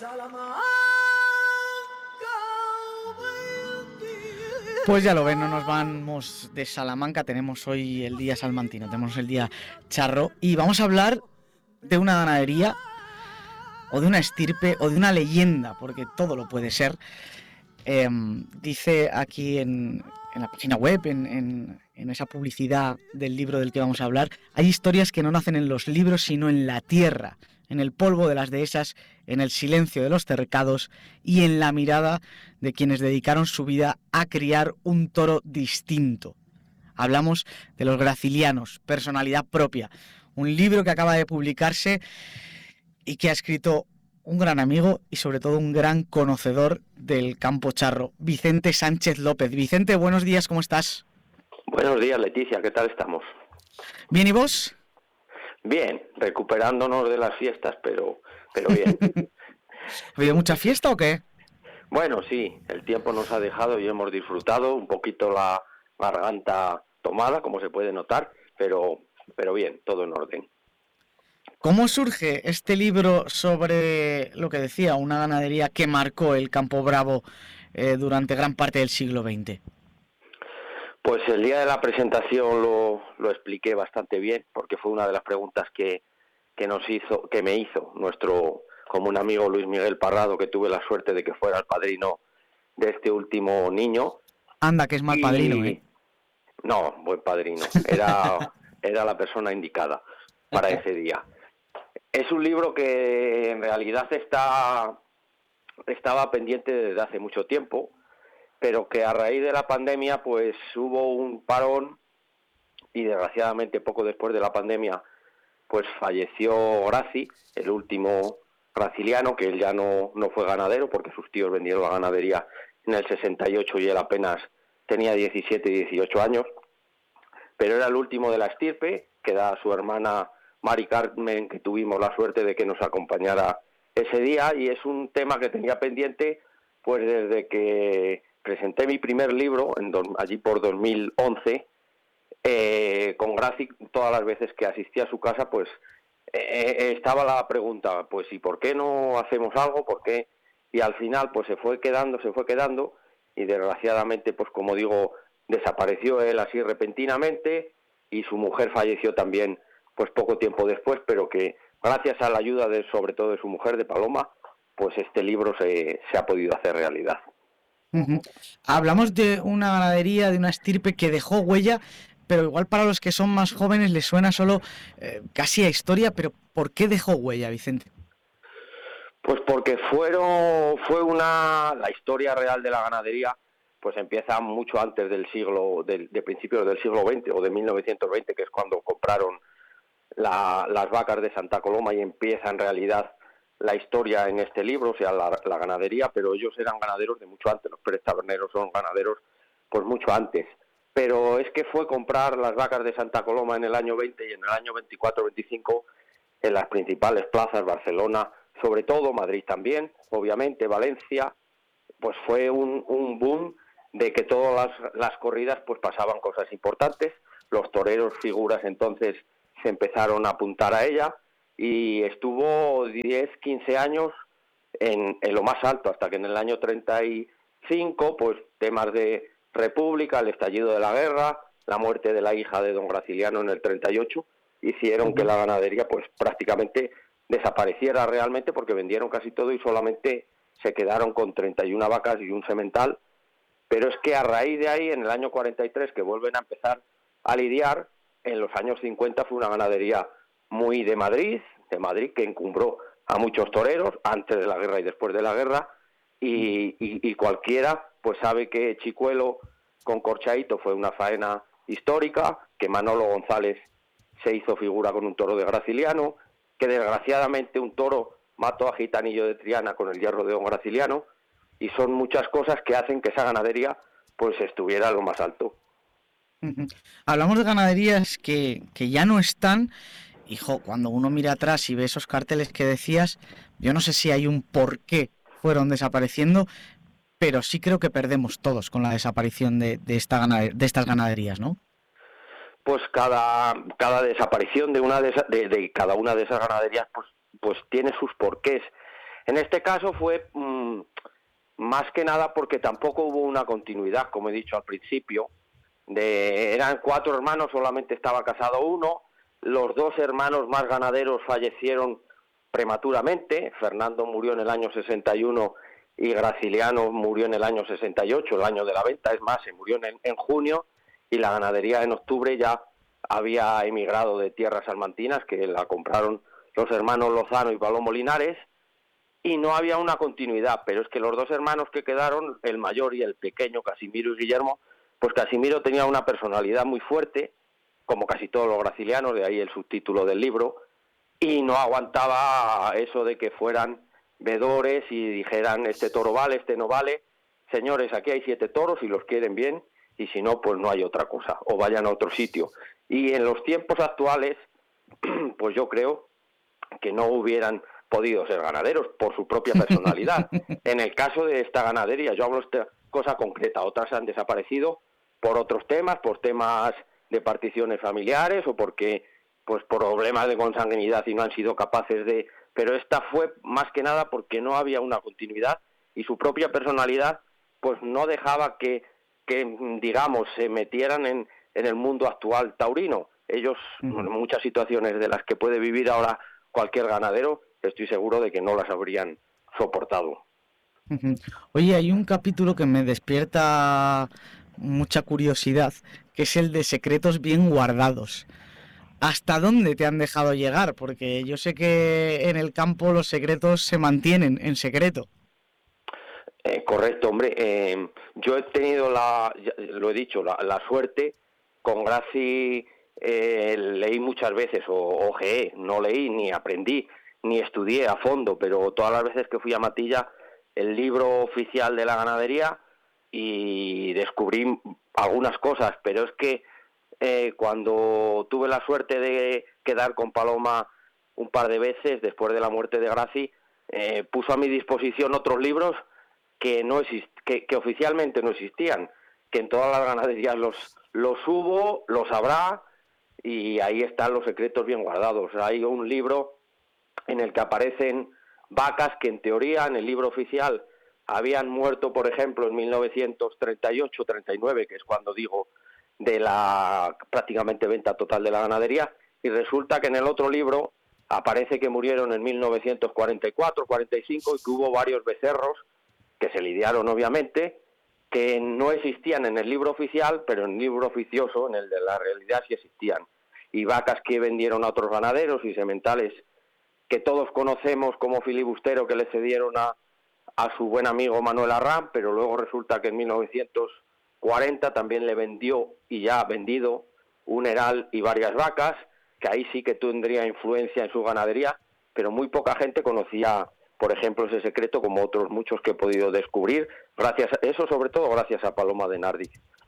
Pues ya lo ven, no nos vamos de Salamanca, tenemos hoy el día salmantino, tenemos el día charro y vamos a hablar de una ganadería o de una estirpe o de una leyenda, porque todo lo puede ser. Dice aquí en la página web, en esa publicidad del libro del que vamos a hablar, hay historias que no nacen en los libros sino en la tierra, en el polvo de las dehesas, en el silencio de los cercados y en la mirada de quienes dedicaron su vida a criar un toro distinto. Hablamos de los Gracilianos, personalidad propia, un libro que acaba de publicarse y que ha escrito un gran amigo y sobre todo un gran conocedor del campo charro, Vicente Sánchez López. Vicente, buenos días, ¿cómo estás? Buenos días, Leticia, ¿qué tal estamos? Bien, ¿y vos? Bien, recuperándonos de las fiestas, pero bien. ¿Ha habido mucha fiesta o qué? Bueno, sí, el tiempo nos ha dejado y hemos disfrutado, un poquito la garganta tomada, como se puede notar, pero bien, todo en orden. ¿Cómo surge este libro sobre lo que decía, una ganadería que marcó el Campo Bravo durante gran parte del siglo XX? Pues el día de la presentación lo expliqué bastante bien, porque fue una de las preguntas que me hizo nuestro común amigo Luis Miguel Parrado, que tuve la suerte de que fuera el padrino de este último niño. Anda, que es mal padrino, ¿eh? No, buen padrino. Era la persona indicada para ese día. Es un libro que en realidad estaba pendiente desde hace mucho tiempo, pero que a raíz de la pandemia pues hubo un parón y desgraciadamente poco después de la pandemia pues falleció Graci, el último graciliano, que él ya no fue ganadero porque sus tíos vendieron la ganadería en el 68 y él apenas tenía 17 y 18 años, pero era el último de la estirpe, que era su hermana Mari Carmen, que tuvimos la suerte de que nos acompañara ese día, y es un tema que tenía pendiente pues desde que presenté mi primer libro, allí por 2011, con Graci. Todas las veces que asistí a su casa, pues estaba la pregunta, pues ¿y por qué no hacemos algo? ¿Por qué? Y al final pues se fue quedando, y desgraciadamente, pues como digo, desapareció él así repentinamente, y su mujer falleció también pues poco tiempo después, pero que gracias a la ayuda sobre todo de su mujer, de Paloma, pues este libro se ha podido hacer realidad. Uh-huh. Hablamos de una ganadería, de una estirpe que dejó huella, pero igual para los que son más jóvenes les suena solo casi a historia, pero ¿por qué dejó huella, Vicente? Pues porque la historia real de la ganadería pues empieza mucho antes del de principios del siglo XX o de 1920, que es cuando compraron las vacas de Santa Coloma, y empieza en realidad la historia en este libro, o sea, la ganadería, pero ellos eran ganaderos de mucho antes. Los Pérez Taberneros son ganaderos pues mucho antes, pero es que fue comprar las vacas de Santa Coloma en el año 20 y en el año 24-25 en las principales plazas, Barcelona, sobre todo Madrid también, obviamente Valencia, pues fue un boom de que todas las corridas pues pasaban cosas importantes. Los toreros figuras entonces se empezaron a apuntar a ella, y estuvo 10, 15 años en lo más alto, hasta que en el año 35, pues temas de república, el estallido de la guerra, la muerte de la hija de don Graciliano en el 38, hicieron que la ganadería pues prácticamente desapareciera realmente, porque vendieron casi todo y solamente se quedaron con 31 vacas y un semental. Pero es que a raíz de ahí, en el año 43, que vuelven a empezar a lidiar, en los años 50 fue una ganadería muy de Madrid, que encumbró a muchos toreros antes de la guerra y después de la guerra, y cualquiera pues sabe que Chicuelo con Corchaito fue una faena histórica, que Manolo González se hizo figura con un toro de Graciliano, que desgraciadamente un toro mató a Gitanillo de Triana con el hierro de don Graciliano, y son muchas cosas que hacen que esa ganadería pues estuviera a lo más alto. Uh-huh. Hablamos de ganaderías que ya no están. Hijo, cuando uno mira atrás y ve esos carteles que decías, yo no sé si hay un por qué fueron desapareciendo, pero sí creo que perdemos todos con la desaparición de estas ganaderías, ¿no? Pues cada desaparición de cada una de esas ganaderías pues tiene sus porqués. En este caso fue más que nada porque tampoco hubo una continuidad, como he dicho al principio. Eran 4 hermanos, solamente estaba casado uno. Los 2 hermanos más ganaderos fallecieron prematuramente. Fernando murió en el año 61 y Graciliano murió en el año 68, el año de la venta. Es más, se murió en junio, y la ganadería en octubre ya había emigrado de tierras salmantinas, que la compraron los hermanos Lozano y Palomo Linares, y no había una continuidad. Pero es que los 2 hermanos que quedaron, el mayor y el pequeño, Casimiro y Guillermo, pues Casimiro tenía una personalidad muy fuerte, como casi todos los gracilianos, de ahí el subtítulo del libro, y no aguantaba eso de que fueran vedores y dijeran este toro vale, este no vale. Señores, aquí hay 7 toros y los quieren bien, y si no, pues no hay otra cosa, o vayan a otro sitio. Y en los tiempos actuales, pues yo creo que no hubieran podido ser ganaderos por su propia personalidad. En el caso de esta ganadería, yo hablo de esta cosa concreta, otras han desaparecido por otros temas, por temas de particiones familiares o porque pues por problemas de consanguinidad y no han sido capaces de... Pero esta fue más que nada porque no había una continuidad, y su propia personalidad pues no dejaba que digamos, se metieran en el mundo actual taurino. Ellos, en muchas situaciones de las que puede vivir ahora cualquier ganadero, estoy seguro de que no las habrían soportado. Oye, hay un capítulo que me despierta mucha curiosidad, que es el de secretos bien guardados. ¿Hasta dónde te han dejado llegar? Porque yo sé que en el campo los secretos se mantienen en secreto. Correcto, hombre. Yo he tenido lo he dicho, la suerte. Con Graci leí muchas veces, o ojeé, no leí, ni aprendí, ni estudié a fondo, pero todas las veces que fui a Matilla, el libro oficial de la ganadería, y descubrí algunas cosas. Pero es que cuando tuve la suerte de quedar con Paloma un par de veces, después de la muerte de Graci, puso a mi disposición otros libros que que oficialmente no existían, que en todas las ganaderías los hubo, los habrá, y ahí están los secretos bien guardados. Hay un libro en el que aparecen vacas que en teoría en el libro oficial habían muerto, por ejemplo, en 1938-39, que es cuando digo de la prácticamente venta total de la ganadería, y resulta que en el otro libro aparece que murieron en 1944-45 y que hubo varios becerros que se lidiaron obviamente, que no existían en el libro oficial, pero en el libro oficioso, en el de la realidad, sí existían. Y vacas que vendieron a otros ganaderos y sementales que todos conocemos, como filibustero, que le cedieron a su buen amigo Manuel Arrán, pero luego resulta que en 1940 también le vendió, y ya ha vendido, un heral y varias vacas, que ahí sí que tendría influencia en su ganadería, pero muy poca gente conocía, por ejemplo, ese secreto, como otros muchos que he podido descubrir, gracias a eso, sobre todo gracias a Paloma de Nardi.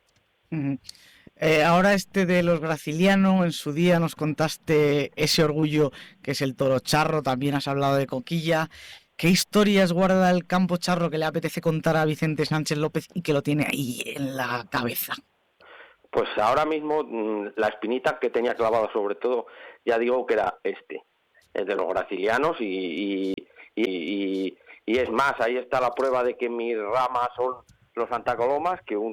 Ahora este de los Graciliano, en su día nos contaste ese orgullo que es el toro charro, también has hablado de Coquilla. ¿Qué historias guarda el campo charro que le apetece contar a Vicente Sánchez López y que lo tiene ahí en la cabeza? Pues ahora mismo la espinita que tenía clavada sobre todo, ya digo que era el de los Gracilianos, y es más, ahí está la prueba de que mis ramas son los Santa Colomas, que un